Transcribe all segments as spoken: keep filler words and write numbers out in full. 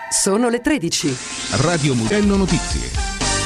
Sono le tredici. Radio Mugello Notizie.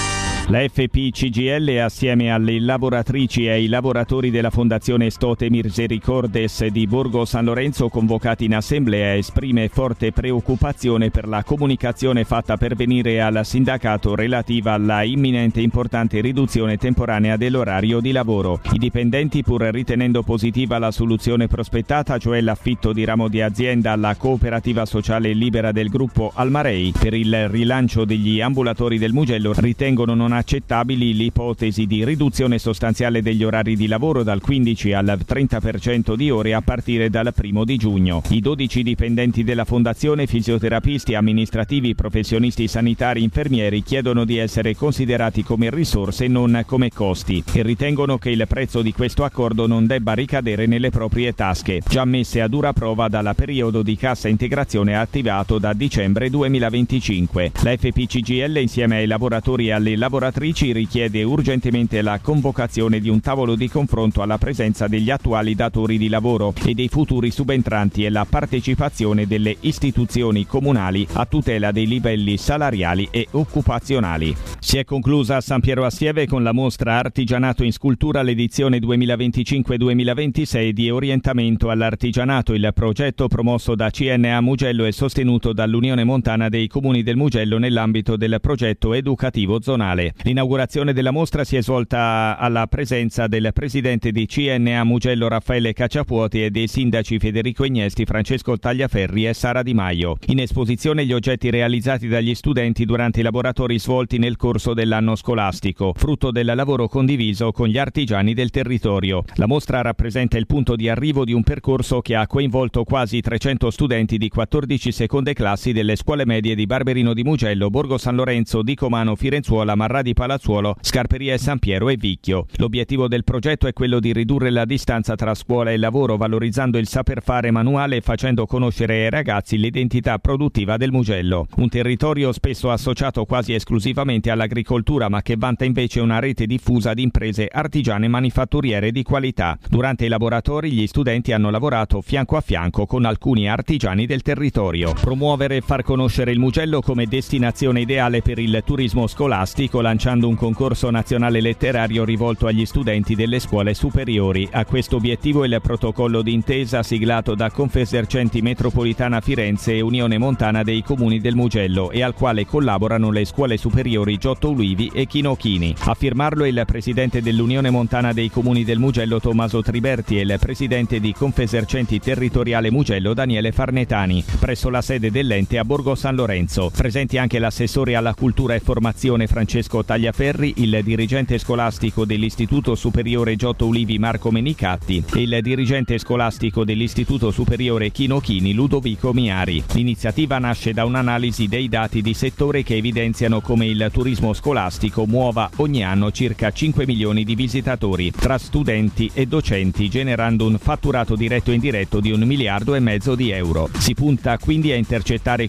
La F P C G I L, assieme alle lavoratrici e ai lavoratori della Fondazione Stote Misericordes di Borgo San Lorenzo convocati in assemblea, esprime forte preoccupazione per la comunicazione fatta pervenire al sindacato relativa alla imminente importante riduzione temporanea dell'orario di lavoro. I dipendenti, pur ritenendo positiva la soluzione prospettata, cioè l'affitto di ramo di azienda alla cooperativa sociale libera del gruppo Almarei per il rilancio degli ambulatori del Mugello, ritengono non accettabili l'ipotesi di riduzione sostanziale degli orari di lavoro dal quindici al trenta per cento di ore a partire dal primo di giugno. I dodici dipendenti della Fondazione, fisioterapisti, amministrativi, professionisti sanitari, infermieri, chiedono di essere considerati come risorse e non come costi e ritengono che il prezzo di questo accordo non debba ricadere nelle proprie tasche, già messe a dura prova dal periodo di cassa integrazione attivato da dicembre duemilaventicinque. La F P C G I L, insieme ai lavoratori e alle lavoratrici, richiede urgentemente la convocazione di un tavolo di confronto alla presenza degli attuali datori di lavoro e dei futuri subentranti e la partecipazione delle istituzioni comunali a tutela dei livelli salariali e occupazionali. Si è conclusa a San Piero Assieve con la mostra Artigianato in Scultura l'edizione duemilaventicinque duemilaventisei di Orientamento all'Artigianato, il progetto promosso da C N A Mugello e sostenuto dall'Unione Montana dei Comuni del Mugello nell'ambito del progetto educativo zonale. L'inaugurazione della mostra si è svolta alla presenza del presidente di C N A Mugello Raffaele Cacciapuoti e dei sindaci Federico Ignesti, Francesco Tagliaferri e Sara Di Maio. In esposizione gli oggetti realizzati dagli studenti durante i laboratori svolti nel corso dell'anno scolastico, frutto del lavoro condiviso con gli artigiani del territorio. La mostra rappresenta il punto di arrivo di un percorso che ha coinvolto quasi trecento studenti di quattordici seconde classi delle scuole medie di Barberino di Mugello, Borgo San Lorenzo, Dicomano, Firenzuola, Marrà di Palazzuolo, Scarperia San Piero e Vicchio. L'obiettivo del progetto è quello di ridurre la distanza tra scuola e lavoro, valorizzando il saper fare manuale e facendo conoscere ai ragazzi l'identità produttiva del Mugello. Un territorio spesso associato quasi esclusivamente all'agricoltura, ma che vanta invece una rete diffusa di imprese artigiane manifatturiere di qualità. Durante i laboratori gli studenti hanno lavorato fianco a fianco con alcuni artigiani del territorio. Promuovere e far conoscere il Mugello come destinazione ideale per il turismo scolastico, lanciando un concorso nazionale letterario rivolto agli studenti delle scuole superiori. A questo obiettivo il protocollo d'intesa siglato da Confesercenti Metropolitana Firenze e Unione Montana dei Comuni del Mugello e al quale collaborano le scuole superiori Giotto Ulivi e Chino Chini. A firmarlo il presidente dell'Unione Montana dei Comuni del Mugello Tommaso Triberti e il presidente di Confesercenti Territoriale Mugello Daniele Farnetani, presso la sede dell'ente a Borgo San Lorenzo. Presenti anche l'assessore alla cultura e formazione Francesco Tagliaferri, il dirigente scolastico dell'Istituto Superiore Giotto Ulivi Marco Menicatti e il dirigente scolastico dell'Istituto Superiore Chino Chini Ludovico Miari. L'iniziativa nasce da un'analisi dei dati di settore che evidenziano come il turismo scolastico muova ogni anno circa cinque milioni di visitatori tra studenti e docenti, generando un fatturato diretto e indiretto di un miliardo e mezzo di euro. Si punta quindi a intercettare